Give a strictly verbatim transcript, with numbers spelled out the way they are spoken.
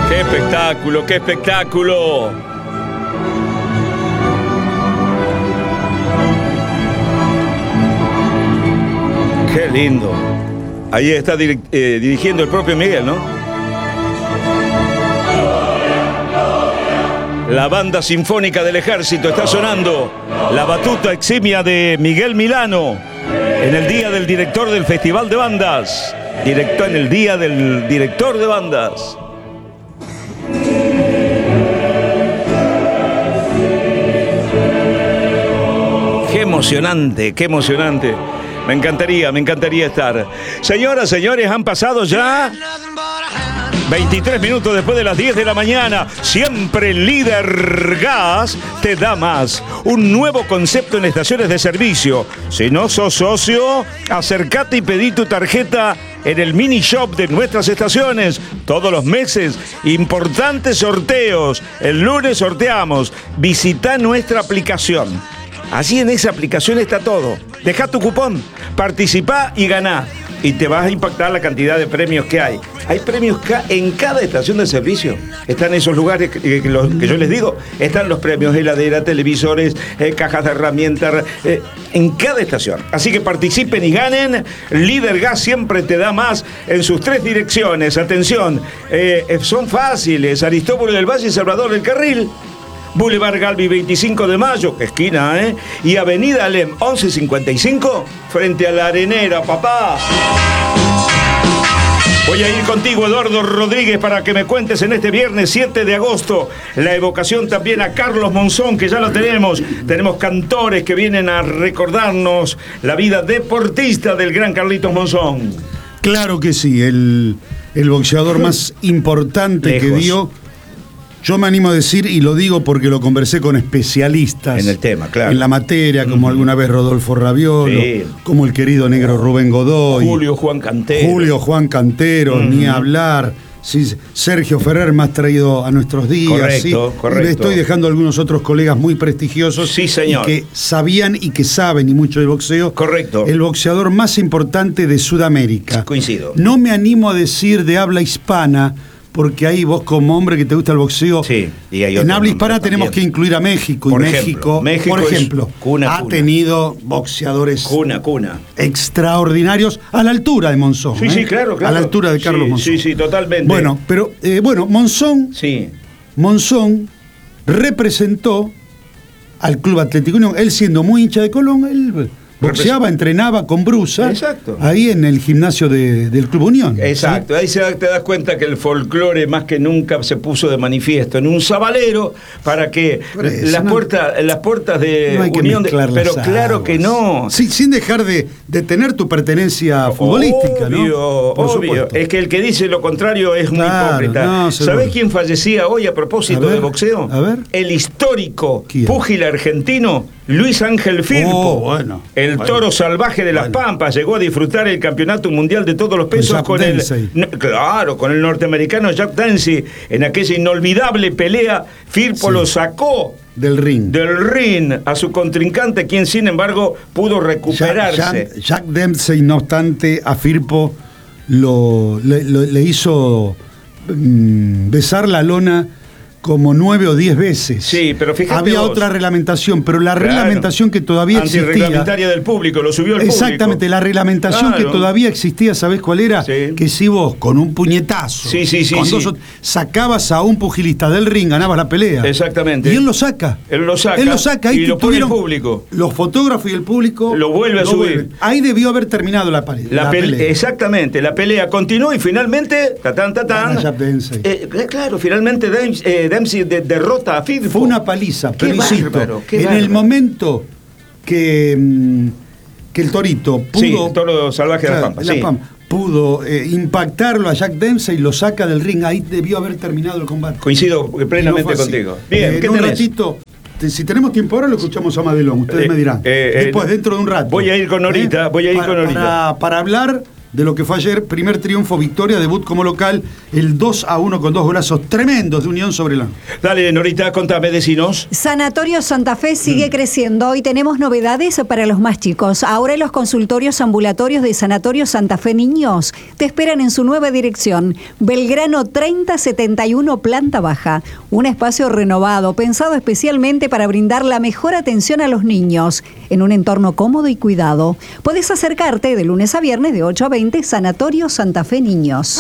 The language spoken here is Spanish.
¡Qué espectáculo, qué espectáculo! ¡Qué lindo! Ahí está dir- eh, dirigiendo el propio Miguel, ¿no? La banda sinfónica del ejército está sonando. La batuta eximia de Miguel Milano en el día del director del Festival de Bandas. Director en el día del director de bandas. Qué emocionante, qué emocionante. Me encantaría, me encantaría estar. Señoras, señores, han pasado ya veintitrés minutos después de las diez de la mañana. Siempre Líder Gas te da más. Un nuevo concepto en estaciones de servicio. Si no sos socio, acércate y pedí tu tarjeta en el mini shop de nuestras estaciones. Todos los meses, importantes sorteos. El lunes sorteamos. Visita nuestra aplicación. Allí en esa aplicación está todo. Deja tu cupón, participá y ganá. Y te vas a impactar la cantidad de premios que hay. Hay premios ca- en cada estación de servicio. Están esos lugares que, que, los, que yo les digo. Están los premios, heladera, televisores, eh, cajas de herramientas, eh, en cada estación. Así que participen y ganen. Líder Gas siempre te da más en sus tres direcciones. Atención, eh, son fáciles. Aristóbulo del Valle y Salvador del Carril. Boulevard Galvi veinticinco de mayo, esquina, ¿eh? Y Avenida Alem once cincuenta y cinco, frente a la Arenera, papá. Voy a ir contigo, Eduardo Rodríguez, para que me cuentes en este viernes siete de agosto la evocación también a Carlos Monzón, que ya lo tenemos. Tenemos cantores que vienen a recordarnos la vida deportista del gran Carlitos Monzón. Claro que sí, el, el boxeador más importante Lejos. que dio. Yo me animo a decir, y lo digo porque lo conversé con especialistas En el tema, claro. en la materia, como Uh-huh. alguna vez Rodolfo Raviolo, Sí. como el querido negro Rubén Godoy, Julio Juan Cantero. Julio Juan Cantero, Uh-huh. ni hablar, sí, Sergio Ferrer, más traído a nuestros días. Correcto, sí. correcto. Y le estoy dejando algunos otros colegas muy prestigiosos. Sí, señor. Y que sabían y que saben y mucho de boxeo. Correcto. El boxeador más importante de Sudamérica. Coincido. No me animo a decir de habla hispana, porque ahí vos como hombre que te gusta el boxeo, Sí, y hay en otros habla hispana nombres tenemos también. que incluir a México. Por y ejemplo, México, México por es ejemplo, cuna, ha cuna. tenido boxeadores Cuna, cuna. extraordinarios a la altura de Monzón. Sí, ¿eh? sí, claro, claro. A la altura de Carlos Sí, Monzón. sí, sí, totalmente. Bueno, pero eh, bueno, Monzón, Sí. Monzón representó al Club Atlético Unión. Él siendo muy hincha de Colón, él boxeaba, entrenaba con Brusa. Exacto. Ahí en el gimnasio de- del Club Unión. Exacto, ahí se da- te das cuenta que el folclore más que nunca se puso de manifiesto en un sabalero para que Por eso, las no- puertas las puertas de No hay que Unión de- mezclar las pero claro aguas. que no. Sí, sin dejar de, de tener tu pertenencia futbolística, obvio, ¿no? Por obvio. supuesto. Es que el que dice lo contrario es muy Claro, hipócrita. no, seguro. ¿Sabés quién fallecía hoy a propósito A ver, de boxeo? a ver. El histórico ¿Quién? púgil argentino Luis Ángel Firpo. Oh, bueno, el bueno. toro salvaje de las Bueno. Pampas. Llegó a disfrutar el campeonato mundial de todos los pesos Jack con Dempsey. el. no, claro, con el norteamericano Jack Dempsey. En aquella inolvidable pelea, Firpo Sí. lo sacó Del ring. del ring a su contrincante, quien sin embargo pudo recuperarse. Jack, Jack Dempsey, no obstante, a Firpo lo, le, lo- le hizo mm, besar la lona como nueve o diez veces. Sí, pero fíjate Había vos. otra reglamentación, pero la Claro. reglamentación que todavía existía. Antirreglamentaria del público, lo subió el público. Exactamente, la reglamentación Claro. que todavía existía, ¿sabés cuál era? Sí. Que si vos con un puñetazo, Sí, sí, sí, con sí. dos o- sacabas a un pugilista del ring, ganabas la pelea. Exactamente. Y él lo saca. Él lo saca Él lo saca. Ahí y lo pone el tuvieron público. Los fotógrafos y el público Lo vuelve a subir. Ahí debió haber terminado la, pare- La la pele- pelea. Exactamente, la pelea continuó y finalmente, tatán, tatán. Gana Jack Dempsey. eh, claro, finalmente Dempsey, eh, Dempsey de- derrota a Firpo. Fue una paliza, Qué pero insisto, bárbaro, qué en bárbaro. el momento que, mm, que el Torito pudo. Sí, el toro salvaje de la Claro, Pampa. la sí. Pampa, pudo eh, impactarlo a Jack Dempsey y lo saca del ring. Ahí debió haber terminado el combate. Coincido plenamente Y no fue así. contigo. Bien, Eh, ¿qué en un tenés? ratito, te- si tenemos tiempo ahora, lo escuchamos a Madelón. Ustedes Eh, me dirán. eh, eh, Después, dentro de un rato. voy a ir con Norita, voy a ir para, con Norita. Para, para hablar de lo que fue ayer. Primer triunfo, victoria, debut como local, el dos a uno con dos golazos tremendos de Unión sobre la... Dale, Norita, contame, decinos. Sanatorio Santa Fe sigue mm. creciendo y tenemos novedades para los más chicos. Ahora los consultorios ambulatorios de Sanatorio Santa Fe Niños te esperan en su nueva dirección, Belgrano treinta setenta y uno, planta baja. Un espacio renovado, pensado especialmente para brindar la mejor atención a los niños, en un entorno cómodo y cuidado. Puedes acercarte de lunes a viernes de ocho a veinte, Sanatorio Santa Fe Niños.